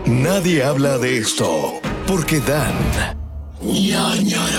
Nadie habla de esto porque dan ñañaras.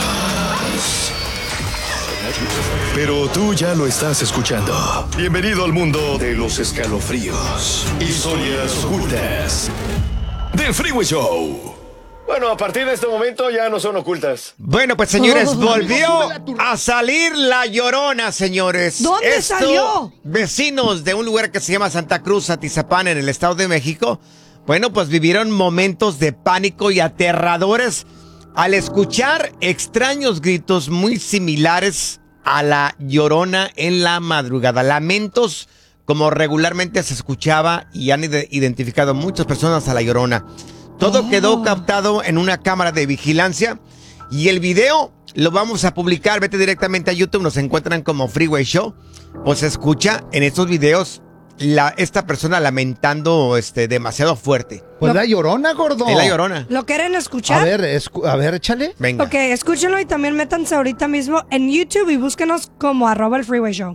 Pero tú ya lo estás escuchando. Bienvenido al mundo de los escalofríos, historias ocultas del Freeway Show. Bueno, a partir de este momento ya no son ocultas. Bueno, pues señores, volvió a salir la Llorona, señores. ¿Dónde salió? Vecinos de un lugar que se llama Santa Cruz, Atizapán, en el Estado de México, bueno, pues vivieron momentos de pánico y aterradores al escuchar extraños gritos muy similares a la Llorona en la madrugada. Lamentos como regularmente se escuchaba y han identificado muchas personas a la Llorona. Todo quedó captado en una cámara de vigilancia y el video lo vamos a publicar. Vete directamente a YouTube, nos encuentran como Freeway Show. Pues escucha en estos videos esta persona lamentando demasiado fuerte. Pues la Llorona, gordo. Es la Llorona. ¿Lo quieren escuchar? A ver, échale. Venga. Ok, escúchenlo y también métanse ahorita mismo en YouTube y búsquenos como @el Freeway Show.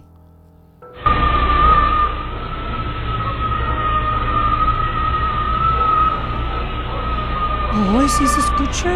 ¡Ay, sí se escucha!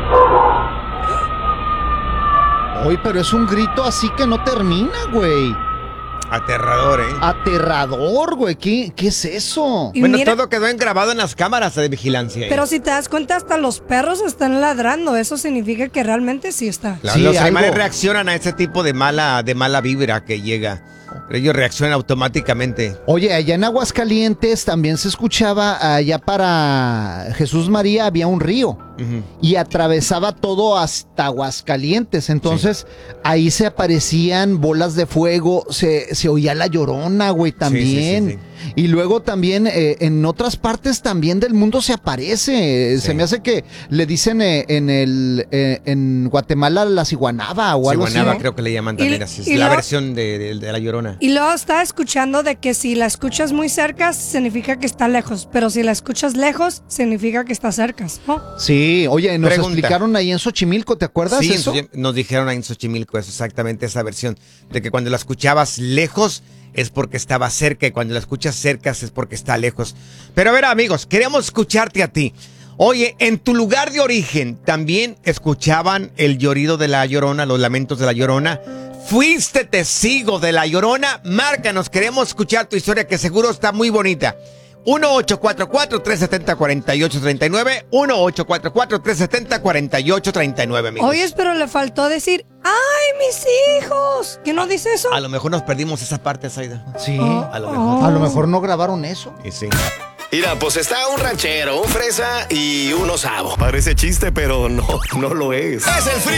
Oye, pero es un grito así que no termina, güey. Aterrador, ¿eh? Aterrador, güey. ¿Qué es eso? Y Bueno, mira, todo quedó grabado en las cámaras de vigilancia. pero si te das cuenta, hasta los perros están ladrando. Eso significa que realmente sí está. Claro, Sí, los animales algo. reaccionan a ese tipo de mala vibra que llega. Pero ellos reaccionan automáticamente. Oye, allá en Aguascalientes también se escuchaba, allá para Jesús María había un río. Y atravesaba todo hasta Aguascalientes. Entonces, ahí se aparecían bolas de fuego, se oía la Llorona, güey, también. Sí. Y luego también en otras partes también del mundo se aparece. Sí. Se me hace que le dicen en Guatemala la ciguanaba o algo Ciguanaba, así. creo que le llaman también así. Es y la lo- versión de la Llorona. Y luego estaba escuchando de que si la escuchas muy cerca, significa que está lejos. Pero si la escuchas lejos, significa que está cerca, ¿no? Sí, oye, nos Pregunta. explicaron ahí en Xochimilco, ¿te acuerdas Sí, eso? nos dijeron ahí en Xochimilco eso, exactamente esa versión. De que cuando la escuchabas lejos es porque estaba cerca y cuando la escuchas cerca es porque está lejos. Pero a ver, amigos, queremos escucharte a ti. Oye, en tu lugar de origen también escuchaban el llorido de la Llorona, los lamentos de la Llorona. ¿Fuiste testigo de la Llorona? Márcanos, queremos escuchar tu historia que seguro está muy bonita. 1-844-370-4839, 1-844-370-4839, amigos. Oye, pero le faltó decir, ¡ay, mis hijos! ¿Qué no dice eso? A lo mejor nos perdimos esa parte, Zaida. Sí, A lo mejor. a lo mejor no grabaron eso. Y sí. Mira, pues está un ranchero, un fresa y un osavo. Parece chiste, pero no lo es. Es el